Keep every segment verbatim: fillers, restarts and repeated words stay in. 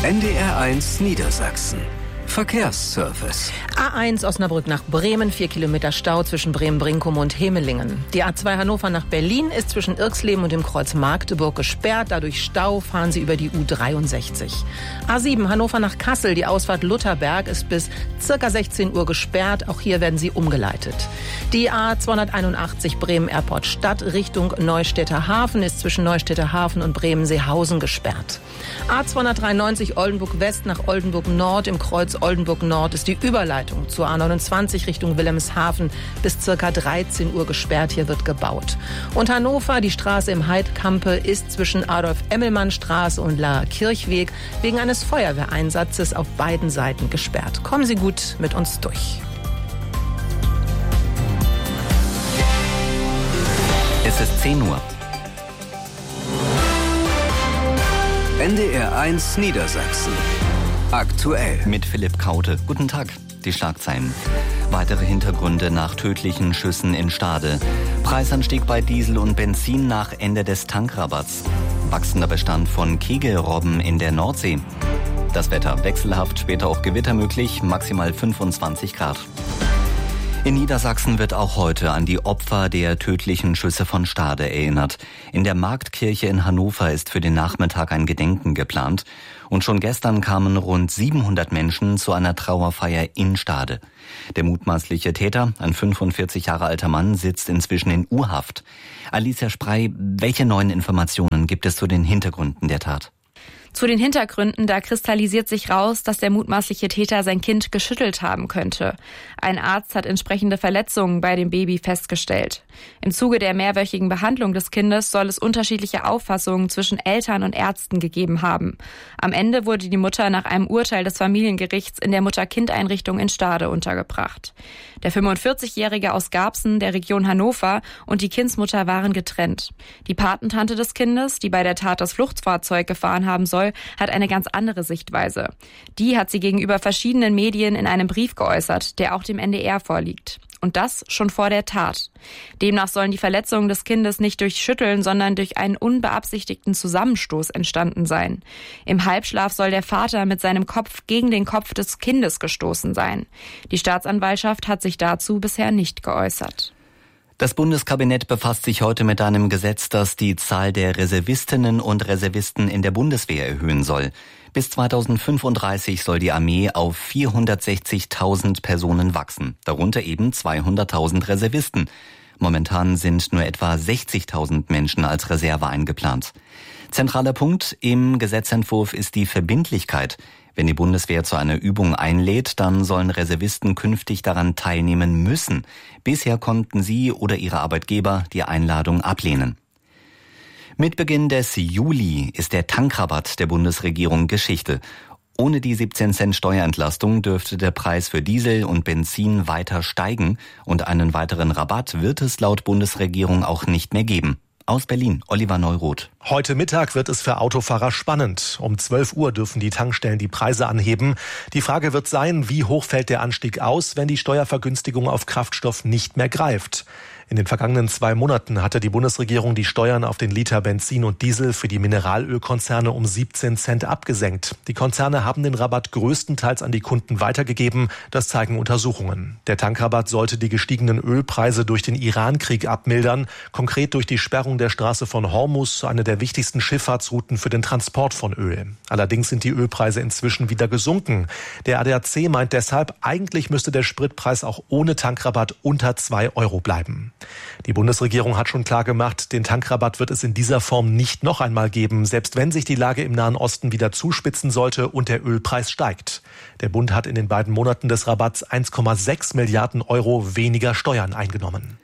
N D R eins Niedersachsen. Verkehrsservice. A eins Osnabrück nach Bremen, vier Kilometer Stau zwischen Bremen-Brinkum und Hemelingen. Die A zwei Hannover nach Berlin ist zwischen Irxleben und dem Kreuz Magdeburg gesperrt. Dadurch Stau, fahren Sie über die U dreiundsechzig. A sieben Hannover nach Kassel, die Ausfahrt Lutherberg ist bis circa sechzehn Uhr gesperrt. Auch hier werden Sie umgeleitet. Die A zweihunderteinundachtzig Bremen-Airport Stadt Richtung Neustädter Hafen ist zwischen Neustädter Hafen und Bremen-Seehausen gesperrt. A zweihundertdreiundneunzig Oldenburg West nach Oldenburg Nord im Kreuz Oldenburg Nord ist die Überleitung zur A neunundzwanzig Richtung Wilhelmshaven bis circa dreizehn Uhr gesperrt. Hier wird gebaut. Und Hannover, die Straße im Heidkampe ist zwischen Adolf-Emmelmann-Straße und Laer Kirchweg wegen eines Feuerwehreinsatzes auf beiden Seiten gesperrt. Kommen Sie gut mit uns durch. Es ist zehn Uhr. N D R eins Niedersachsen. Aktuell. Mit Philipp Kaute. Guten Tag. Die Schlagzeilen. Weitere Hintergründe nach tödlichen Schüssen in Stade. Preisanstieg bei Diesel und Benzin nach Ende des Tankrabatts. Wachsender Bestand von Kegelrobben in der Nordsee. Das Wetter wechselhaft, später auch Gewitter möglich, maximal fünfundzwanzig Grad. In Niedersachsen wird auch heute an die Opfer der tödlichen Schüsse von Stade erinnert. In der Marktkirche in Hannover ist für den Nachmittag ein Gedenken geplant. Und schon gestern kamen rund siebenhundert Menschen zu einer Trauerfeier in Stade. Der mutmaßliche Täter, ein fünfundvierzig Jahre alter Mann, sitzt inzwischen in U-Haft. Alicia Sprey, welche neuen Informationen gibt es zu den Hintergründen der Tat? Zu den Hintergründen, da kristallisiert sich raus, dass der mutmaßliche Täter sein Kind geschüttelt haben könnte. Ein Arzt hat entsprechende Verletzungen bei dem Baby festgestellt. Im Zuge der mehrwöchigen Behandlung des Kindes soll es unterschiedliche Auffassungen zwischen Eltern und Ärzten gegeben haben. Am Ende wurde die Mutter nach einem Urteil des Familiengerichts in der Mutter-Kind-Einrichtung in Stade untergebracht. Der fünfundvierzigjährige aus Garbsen, der Region Hannover, und die Kindsmutter waren getrennt. Die Patentante des Kindes, die bei der Tat das Fluchtfahrzeug gefahren haben soll, hat eine ganz andere Sichtweise. Die hat sie gegenüber verschiedenen Medien in einem Brief geäußert, der auch dem N D R vorliegt. Und das schon vor der Tat. Demnach sollen die Verletzungen des Kindes nicht durch Schütteln, sondern durch einen unbeabsichtigten Zusammenstoß entstanden sein. Im Halbschlaf soll der Vater mit seinem Kopf gegen den Kopf des Kindes gestoßen sein. Die Staatsanwaltschaft hat sich dazu bisher nicht geäußert. Das Bundeskabinett befasst sich heute mit einem Gesetz, das die Zahl der Reservistinnen und Reservisten in der Bundeswehr erhöhen soll. Bis zweitausendfünfunddreißig soll die Armee auf vierhundertsechzigtausend Personen wachsen, darunter eben zweihunderttausend Reservisten. Momentan sind nur etwa sechzigtausend Menschen als Reserve eingeplant. Zentraler Punkt im Gesetzentwurf ist die Verbindlichkeit. Wenn die Bundeswehr zu einer Übung einlädt, dann sollen Reservisten künftig daran teilnehmen müssen. Bisher konnten sie oder ihre Arbeitgeber die Einladung ablehnen. Mit Beginn des Juli ist der Tankrabatt der Bundesregierung Geschichte. Ohne die siebzehn Cent Steuerentlastung dürfte der Preis für Diesel und Benzin weiter steigen und einen weiteren Rabatt wird es laut Bundesregierung auch nicht mehr geben. Aus Berlin, Oliver Neuroth. Heute Mittag wird es für Autofahrer spannend. Um zwölf Uhr dürfen die Tankstellen die Preise anheben. Die Frage wird sein, wie hoch fällt der Anstieg aus, wenn die Steuervergünstigung auf Kraftstoff nicht mehr greift. In den vergangenen zwei Monaten hatte die Bundesregierung die Steuern auf den Liter Benzin und Diesel für die Mineralölkonzerne um siebzehn Cent abgesenkt. Die Konzerne haben den Rabatt größtenteils an die Kunden weitergegeben. Das zeigen Untersuchungen. Der Tankrabatt sollte die gestiegenen Ölpreise durch den Iran-Krieg abmildern. Konkret durch die Sperrung der Straße von Hormuz, eine der wichtigsten Schifffahrtsrouten für den Transport von Öl. Allerdings sind die Ölpreise inzwischen wieder gesunken. Der A D A C meint deshalb, eigentlich müsste der Spritpreis auch ohne Tankrabatt unter zwei Euro bleiben. Die Bundesregierung hat schon klar gemacht, den Tankrabatt wird es in dieser Form nicht noch einmal geben, selbst wenn sich die Lage im Nahen Osten wieder zuspitzen sollte und der Ölpreis steigt. Der Bund hat in den beiden Monaten des Rabatts eins Komma sechs Milliarden Euro weniger Steuern eingenommen.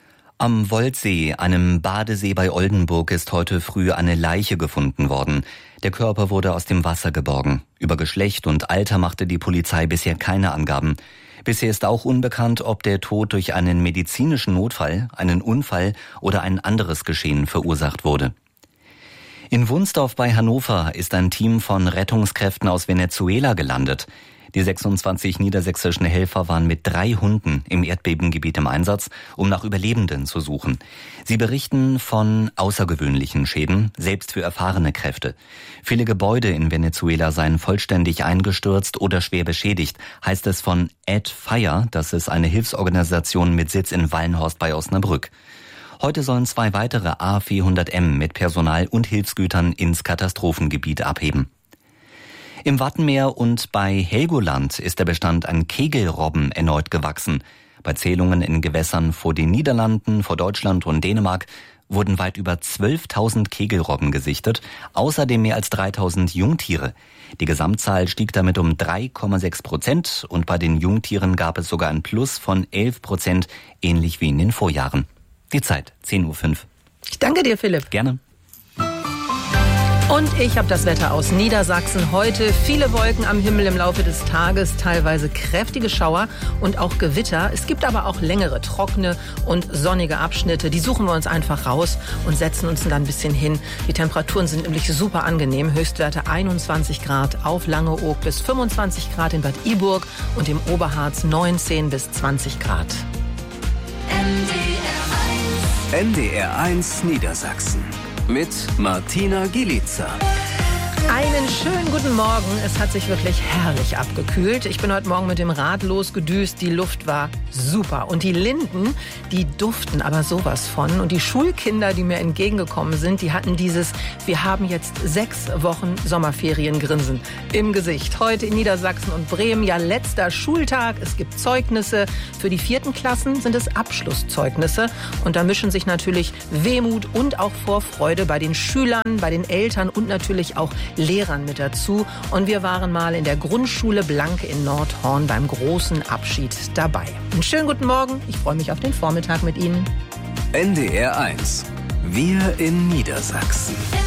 Am Woldsee, einem Badesee bei Oldenburg, ist heute früh eine Leiche gefunden worden. Der Körper wurde aus dem Wasser geborgen. Über Geschlecht und Alter machte die Polizei bisher keine Angaben. Bisher ist auch unbekannt, ob der Tod durch einen medizinischen Notfall, einen Unfall oder ein anderes Geschehen verursacht wurde. In Wunsdorf bei Hannover ist ein Team von Rettungskräften aus Venezuela gelandet. Die sechsundzwanzig niedersächsischen Helfer waren mit drei Hunden im Erdbebengebiet im Einsatz, um nach Überlebenden zu suchen. Sie berichten von außergewöhnlichen Schäden, selbst für erfahrene Kräfte. Viele Gebäude in Venezuela seien vollständig eingestürzt oder schwer beschädigt, heißt es von Add Fire, das ist eine Hilfsorganisation mit Sitz in Wallenhorst bei Osnabrück. Heute sollen zwei weitere A vierhundert M mit Personal und Hilfsgütern ins Katastrophengebiet abheben. Im Wattenmeer und bei Helgoland ist der Bestand an Kegelrobben erneut gewachsen. Bei Zählungen in Gewässern vor den Niederlanden, vor Deutschland und Dänemark wurden weit über zwölftausend Kegelrobben gesichtet, außerdem mehr als dreitausend Jungtiere. Die Gesamtzahl stieg damit um drei Komma sechs Prozent und bei den Jungtieren gab es sogar ein Plus von elf Prozent, ähnlich wie in den Vorjahren. Die Zeit, zehn Uhr fünf. Ich danke dir, Philipp. Gerne. Und ich habe das Wetter aus Niedersachsen. Heute viele Wolken am Himmel im Laufe des Tages, teilweise kräftige Schauer und auch Gewitter. Es gibt aber auch längere, trockene und sonnige Abschnitte. Die suchen wir uns einfach raus und setzen uns dann ein bisschen hin. Die Temperaturen sind nämlich super angenehm. Höchstwerte einundzwanzig Grad auf Langeoog bis fünfundzwanzig Grad in Bad Iburg und im Oberharz neunzehn bis zwanzig Grad. N D R eins Niedersachsen mit Martina Gielica. Einen schönen guten Morgen. Es hat sich wirklich herrlich abgekühlt. Ich bin heute Morgen mit dem Rad losgedüst. Die Luft war super. Und die Linden, die duften aber sowas von. Und die Schulkinder, die mir entgegengekommen sind, die hatten dieses "Wir haben jetzt sechs Wochen Sommerferien"-Grinsen im Gesicht. Heute in Niedersachsen und Bremen, ja letzter Schultag. Es gibt Zeugnisse. Für die vierten Klassen sind es Abschlusszeugnisse. Und da mischen sich natürlich Wehmut und auch Vorfreude bei den Schülern, bei den Eltern und natürlich auch Lehrern mit dazu. Und wir waren mal in der Grundschule Blanke in Nordhorn beim großen Abschied dabei. Einen schönen guten Morgen. Ich freue mich auf den Vormittag mit Ihnen. N D R eins. Wir in Niedersachsen.